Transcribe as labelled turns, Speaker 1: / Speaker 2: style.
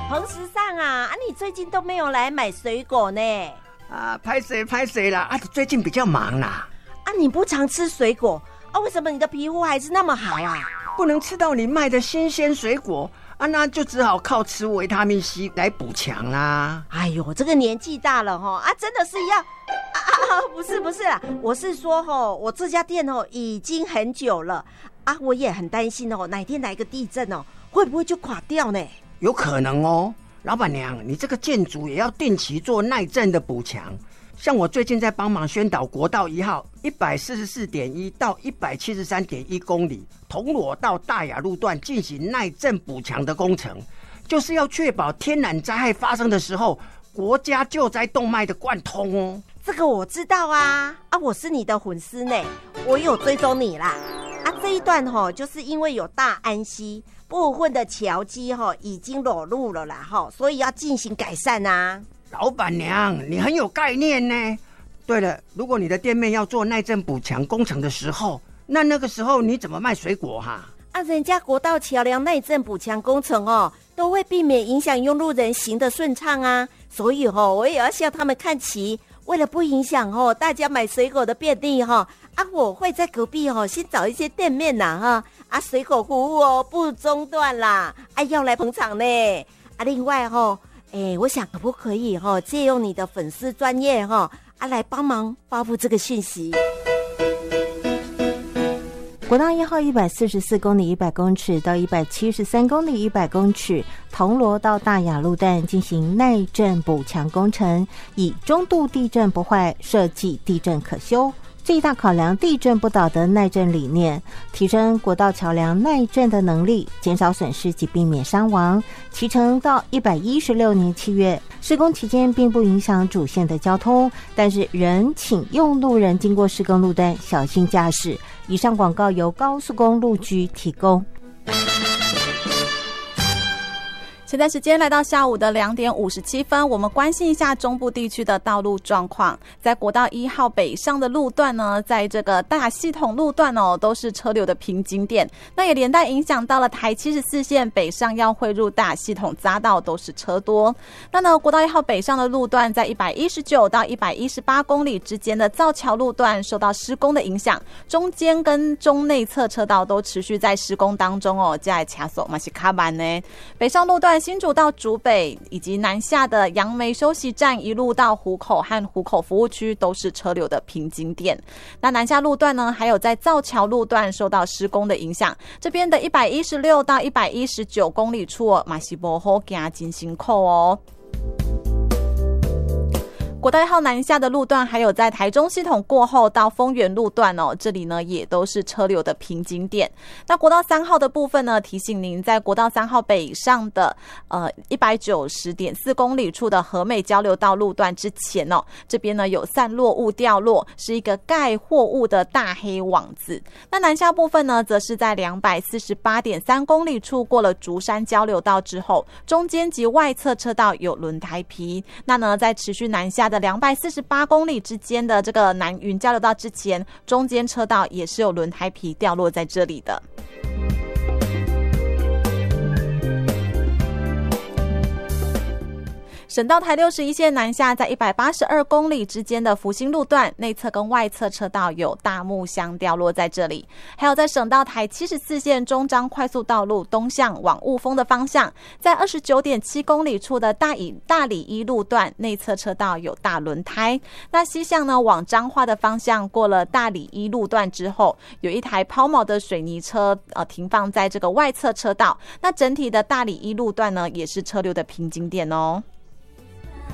Speaker 1: 彭时尚啊，你最近都没有来买水果呢？
Speaker 2: 拍谁啦？最近比较忙啦。
Speaker 1: 你不常吃水果为什么你的皮肤还是那么好啊？
Speaker 2: 不能吃到你卖的新鲜水果那就只好靠吃维他命 C 来补强啦。
Speaker 1: 哎呦，这个年纪大了真的是要不是啦，我是说我这家店已经很久了我也很担心哪天来个地震会不会就垮掉呢？
Speaker 2: 有可能老板娘，你这个建筑也要定期做耐震的补强。像我最近在帮忙宣导国道1号 144.1 到 173.1 公里铜锣到大雅路段进行耐震补强的工程，就是要确保天然灾害发生的时候国家救灾动脉的贯通
Speaker 1: 这个我知道我是你的粉丝呢，我有追踪你啦这一段就是因为有大安溪部分的桥基已经裸露了啦所以要进行改善
Speaker 2: 老板娘，你很有概念呢。对了，如果你的店面要做耐震补强工程的时候，那个时候你怎么卖水果
Speaker 1: 人家国道桥梁耐震补强工程都会避免影响用路人行的顺畅所以我也要向他们看齐。为了不影响大家买水果的便利我会在隔壁先找一些店面水果服务不中断啦要来捧场呢另外我想可不可以借用你的粉丝专业来帮忙发布这个讯息。
Speaker 3: 国道1号144公里100公尺到173公里100公尺，铜锣到大雅路段进行耐震补强工程，以中度地震不坏，设计地震可修，最大考量地震不倒的耐震理念，提升国道桥梁耐震的能力，减少损失及避免伤亡。期程到116年7月，施工期间并不影响主线的交通，但是仍请用路人经过施工路段小心驾驶。以上广告由高速公路局提供。
Speaker 4: 现在时间来到下午的2点57分，我们关心一下中部地区的道路状况。在国道1号北上的路段呢，在这个大系统路段都是车流的瓶颈点，那也连带影响到了台74线北上要汇入大系统匝道都是车多。那呢，国道1号北上的路段在119到118公里之间的造桥路段受到施工的影响，中间跟中内侧车道都持续在施工当中在卡索嘛是卡板呢。北上路段新竹到竹北以及南下的杨梅休息站一路到湖口和湖口服务区都是车流的瓶颈点。那南下路段呢，还有在造桥路段受到施工的影响，这边的116到119公里处嘛是不好行，真辛苦国道1号南下的路段，还有在台中系统过后到丰原路段这里呢也都是车流的瓶颈点。那国道3号的部分呢，提醒您在国道3号北上的190.4公里处的和美交流道路段之前这边呢有散落物掉落，是一个盖货物的大黑网子。那南下部分呢，则是在248.3公里处过了竹山交流道之后，中间及外侧车道有轮胎皮。那呢，在持续南下的248公里之间的这个南云交流道之前，中间车道也是有轮胎皮掉落在这里的。省道台61线南下，在182公里之间的福兴路段内侧跟外侧车道有大木箱掉落在这里。还有在省道台74线中彰快速道路东向往雾峰的方向，在29.7公里处的大里一路段内侧车道有大轮胎。那西向呢往彰化的方向，过了大里一路段之后，有一台抛锚的水泥车停放在这个外侧车道。那整体的大里一路段呢，也是车流的瓶颈点